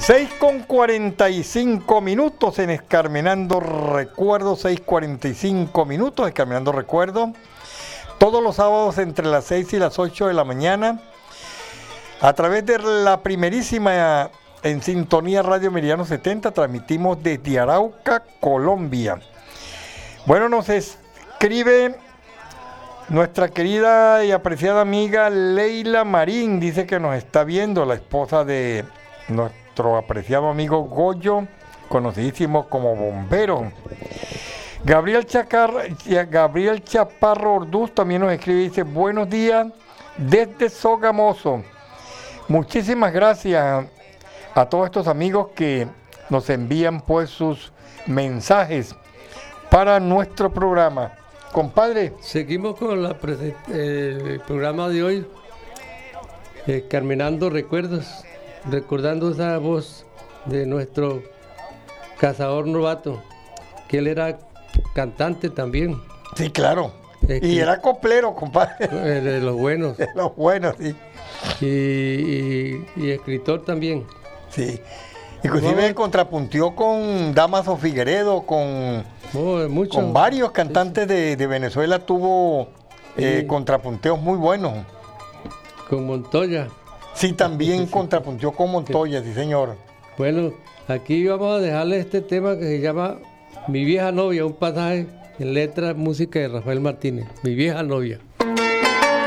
6:45 en Escarmenando Recuerdos, 6:45 Escarmenando Recuerdos. Todos los sábados entre las 6 y las 8 de la mañana, a través de la primerísima en sintonía Radio Meridiano 70, transmitimos desde Arauca, Colombia. Bueno, nos escribe nuestra querida y apreciada amiga Leila Marín, dice que nos está viendo, la esposa de nuestro apreciado amigo Goyo, conocidísimo como Bombero. Gabriel Chaparro Orduz también nos escribe y dice: buenos días desde Sogamoso. Muchísimas gracias a todos estos amigos que nos envían pues sus mensajes para nuestro programa. Compadre. Seguimos con el programa de hoy, Carmenando Recuerdos, recordando esa voz de nuestro cazador novato, que él era cantante también. Sí, claro. Y era coplero, compadre. De los buenos. De los buenos, sí. Y escritor también. Sí. Inclusive contrapuntió con Damaso Figueredo, con varios cantantes de Venezuela, tuvo contrapunteos muy buenos. Con Montoya. Sí, también contrapunteó con Montoya, sí señor. Bueno, aquí vamos a dejarle este tema que se llama Mi vieja novia, un pasaje en letra, música de Rafael Martínez. Mi vieja novia.